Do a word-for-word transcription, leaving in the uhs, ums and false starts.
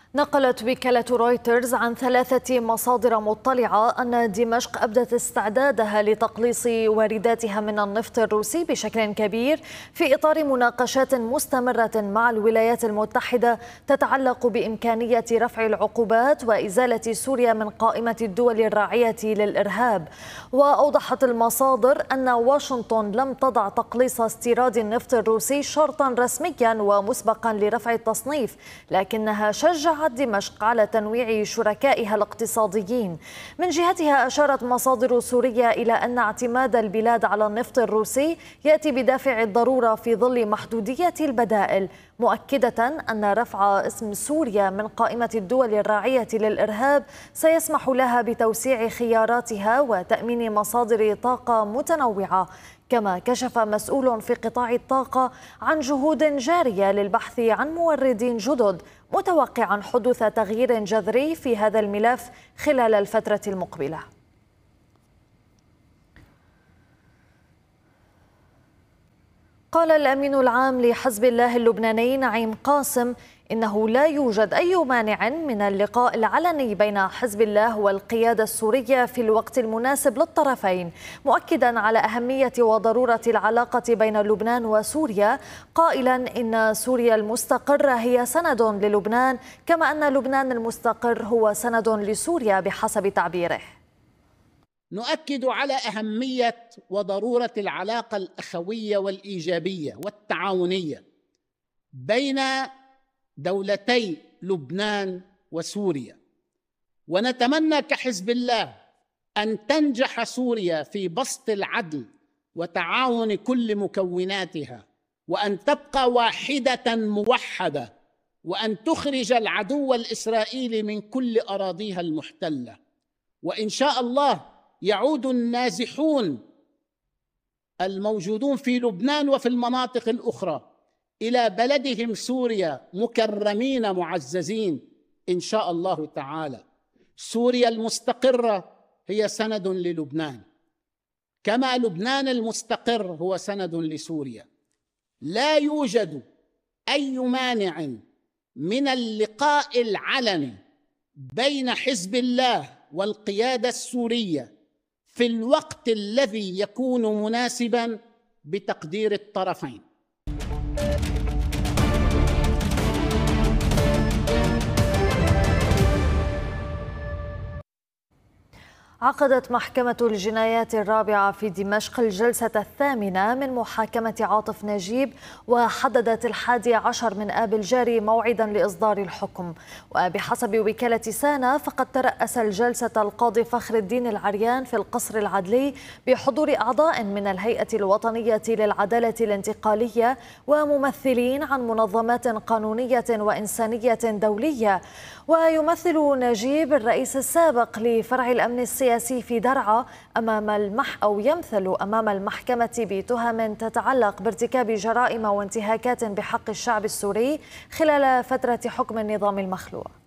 نقلت وكالة رويترز عن ثلاثة مصادر مطلعة أن دمشق أبدت استعدادها لتقليص وارداتها من النفط الروسي بشكل كبير في إطار مناقشات مستمرة مع الولايات المتحدة تتعلق بإمكانية رفع العقوبات وإزالة سوريا من قائمة الدول الراعية للإرهاب. وأوضحت المصادر أن واشنطن لم تضع تقليص استيراد النفط الروسي شرطا رسميا ومسبقا لرفع التصنيف، لكنها شجعت دمشق على تنويع شركائها الاقتصاديين. من جهتها أشارت مصادر سورية إلى أن اعتماد البلاد على النفط الروسي يأتي بدافع الضرورة في ظل محدودية البدائل، مؤكدة أن رفع اسم سوريا من قائمة الدول الراعية للإرهاب سيسمح لها بتوسيع خياراتها وتأمين مصادر طاقة متنوعة. كما كشف مسؤول في قطاع الطاقة عن جهود جارية للبحث عن موردين جدد، متوقعا حدوث تغيير جذري في هذا الملف خلال الفترة المقبلة. قال الأمين العام لحزب الله اللبناني نعيم قاسم إنه لا يوجد أي مانع من اللقاء العلني بين حزب الله والقيادة السورية في الوقت المناسب للطرفين، مؤكدا على أهمية وضرورة العلاقة بين لبنان وسوريا، قائلا إن سوريا المستقرة هي سند للبنان كما أن لبنان المستقر هو سند لسوريا بحسب تعبيره. نؤكد على أهمية وضرورة العلاقة الأخوية والإيجابية والتعاونية بين دولتي لبنان وسوريا، ونتمنى كحزب الله أن تنجح سوريا في بسط العدل وتعاون كل مكوناتها، وأن تبقى واحدة موحدة، وأن تخرج العدو الإسرائيلي من كل أراضيها المحتلة. وإن شاء الله يعود النازحون الموجودون في لبنان وفي المناطق الأخرى إلى بلدهم سوريا مكرمين معززين إن شاء الله تعالى. سوريا المستقرة هي سند للبنان، كما لبنان المستقر هو سند لسوريا. لا يوجد أي مانع من اللقاء العلني بين حزب الله والقيادة السورية في الوقت الذي يكون مناسباً بتقدير الطرفين. عقدت محكمة الجنايات الرابعة في دمشق الجلسة الثامنة من محاكمة عاطف نجيب، وحددت الحادي عشر من آب الجاري موعدا لإصدار الحكم. وبحسب وكالة سانا فقد ترأس الجلسة القاضي فخر الدين العريان في القصر العدلي بحضور أعضاء من الهيئة الوطنية للعدالة الانتقالية وممثلين عن منظمات قانونية وإنسانية دولية. ويمثل نجيب الرئيس السابق لفرع الأمن السياسي في درعا أمام المح أو يمثل أمام المحكمة بتهم تتعلق بارتكاب جرائم وانتهاكات بحق الشعب السوري خلال فترة حكم النظام المخلوع.